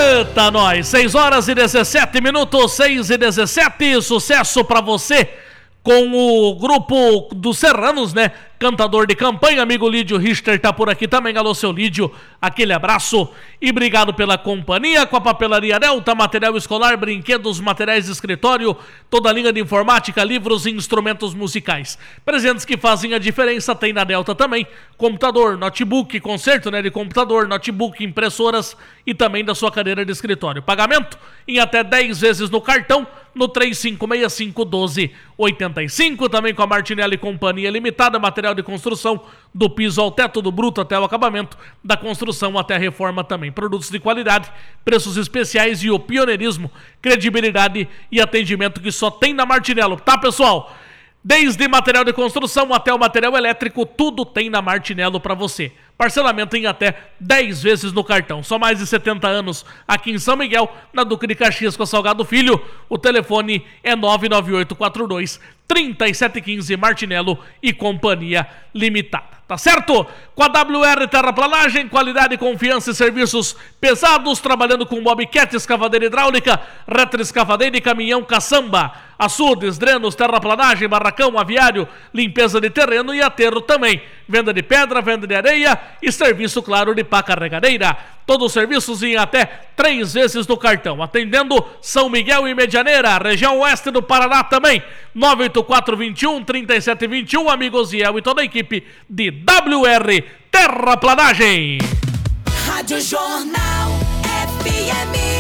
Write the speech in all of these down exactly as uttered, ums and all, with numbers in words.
Eita, nós! seis horas e dezessete minutos, seis e dezessete. Sucesso pra você com o grupo dos Serranos, né? Cantador de campanha, amigo Lídio Richter tá por aqui também. Alô, seu Lídio, aquele abraço e obrigado pela companhia. Com a Papelaria Delta, material escolar, brinquedos, materiais de escritório, toda a linha de informática, livros e instrumentos musicais. Presentes que fazem a diferença tem na Delta também. Computador, notebook, conserto, né, de computador, notebook, impressoras e também da sua cadeira de escritório. Pagamento em até dez vezes no cartão, no três cinco seis cinco, um dois oito cinco. Também com a Martinelli Companhia Limitada, material de construção, do piso ao teto, do bruto até o acabamento, da construção até a reforma também. Produtos de qualidade, preços especiais e o pioneirismo, credibilidade e atendimento que só tem na Martinello, tá, pessoal? Desde material de construção até o material elétrico, tudo tem na Martinello para você. Parcelamento em até dez vezes no cartão. Só mais de setenta anos aqui em São Miguel, na Duque de Caxias com a Salgado Filho. O telefone é nove nove oito quatro dois, três sete um cinco, Martinello e Companhia Limitada. Tá certo? Com a W R Terraplanagem, qualidade, confiança e serviços pesados, trabalhando com bobcat, escavadeira hidráulica, retroescavadeira e caminhão caçamba, açudes, drenos, terraplanagem, barracão, aviário, limpeza de terreno e aterro também. Venda de pedra, venda de areia e serviço, claro, de pá carregadeira. Todos os serviços em até três vezes no cartão. Atendendo São Miguel e Medianeira, região oeste do Paraná também. nove oito quatro, dois um, três sete dois um, amigos Ziel e toda a equipe de W R Terraplanagem. Rádio Jornal F M.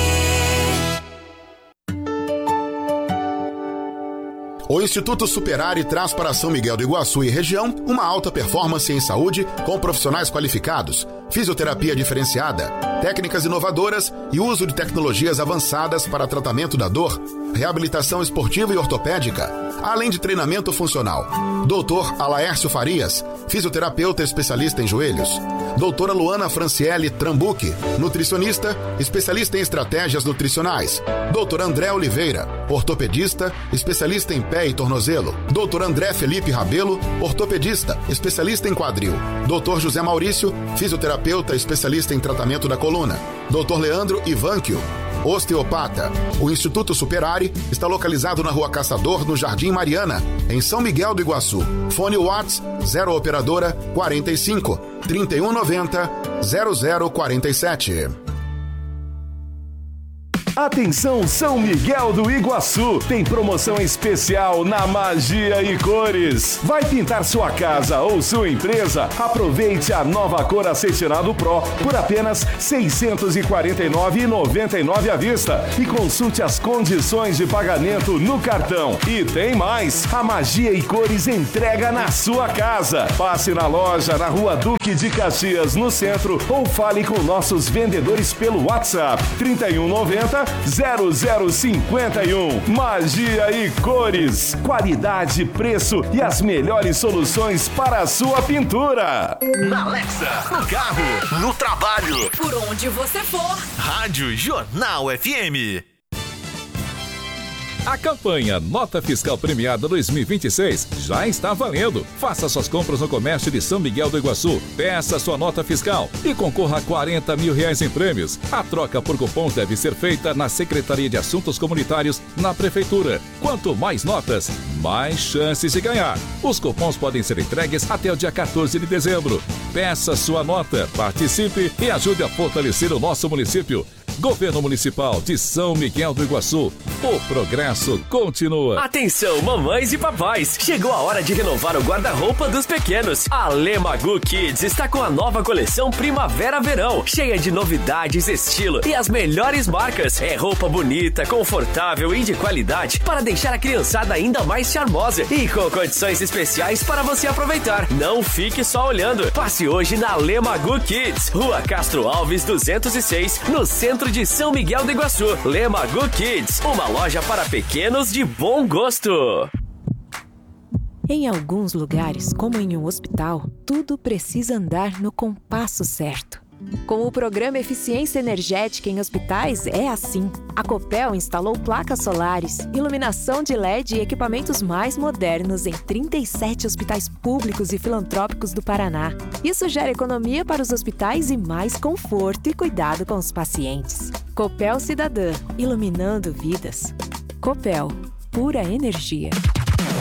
O Instituto Superare traz para São Miguel do Iguaçu e região uma alta performance em saúde com profissionais qualificados, fisioterapia diferenciada, técnicas inovadoras e uso de tecnologias avançadas para tratamento da dor, reabilitação esportiva e ortopédica, além de treinamento funcional. doutor Alaércio Farias, fisioterapeuta especialista em joelhos. doutora Luana Franciele Trambuque, nutricionista, especialista em estratégias nutricionais. doutor André Oliveira, ortopedista, especialista em pé e tornozelo. doutor André Felipe Rabelo, ortopedista, especialista em quadril. doutor José Maurício, fisioterapeuta, especialista em tratamento da coluna. doutor Leandro Ivanquio, osteopata. O Instituto Superare está localizado na Rua Caçador, no Jardim Mariana, em São Miguel do Iguaçu. Fone Whats zero operadora quarenta e cinco, trinta e um noventa, zero zero quarenta e sete. Atenção São Miguel do Iguaçu, tem promoção especial na Magia e Cores. Vai pintar sua casa ou sua empresa? Aproveite a nova cor Acetinado Pro por apenas seiscentos e quarenta e nove reais e noventa e nove centavos à vista e consulte as condições de pagamento no cartão. E tem mais, a Magia e Cores entrega na sua casa. Passe na loja na Rua Duque de Caxias, no centro, ou fale com nossos vendedores pelo WhatsApp trinta e um noventa, zero zero cinquenta e um. Magia e Cores, qualidade, preço e as melhores soluções para a sua pintura. Na Alexa, no carro, no trabalho, por onde você for. Rádio Jornal F M. A campanha Nota Fiscal Premiada dois mil e vinte e seis já está valendo. Faça suas compras no comércio de São Miguel do Iguaçu, peça sua nota fiscal e concorra a quarenta mil reais em prêmios. A troca por cupons deve ser feita na Secretaria de Assuntos Comunitários, na Prefeitura. Quanto mais notas, mais chances de ganhar. Os cupons podem ser entregues até o dia quatorze de dezembro. Peça sua nota, participe e ajude a fortalecer o nosso município. Governo Municipal de São Miguel do Iguaçu. O progresso continua. Atenção, mamães e papais. Chegou a hora de renovar o guarda-roupa dos pequenos. A Lemagu Kids está com a nova coleção Primavera-Verão, cheia de novidades, estilo e as melhores marcas. É roupa bonita, confortável e de qualidade para deixar a criançada ainda mais charmosa e com condições especiais para você aproveitar. Não fique só olhando. Passe hoje na Lemagu Kids, Rua Castro Alves duzentos e seis, no centro de São Miguel do Iguaçu. Lemagu Kids, uma loja para pequenos de bom gosto. Em alguns lugares, como em um hospital, tudo precisa andar no compasso certo. Com o programa Eficiência Energética em Hospitais, é assim. A Copel instalou placas solares, iluminação de L E D e equipamentos mais modernos em trinta e sete hospitais públicos e filantrópicos do Paraná. Isso gera economia para os hospitais e mais conforto e cuidado com os pacientes. Copel Cidadã, iluminando vidas. Copel, pura energia.